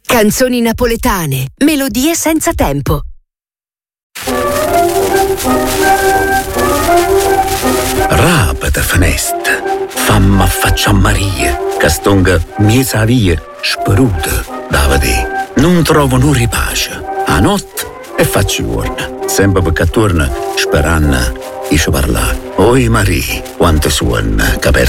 Canzoni napoletane, melodie senza tempo. Rapida fenesta, famma affaccia a Maria, castonga miezza via, speruta, da vedere. Non trovano ripace, a notte e faccio giorno, sempre perché torna, sperando, esce parlare. Oi Maria, quante suona, che per